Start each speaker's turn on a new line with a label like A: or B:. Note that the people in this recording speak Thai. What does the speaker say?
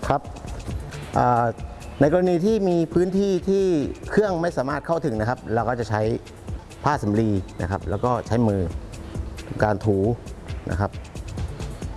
A: ครับในกรณีที่มีพื้นที่ที่เครื่องไม่สามารถเข้าถึงนะครับเราก็จะใช้ผ้าสำลีนะครับแล้วก็ใช้มือการถูนะครับ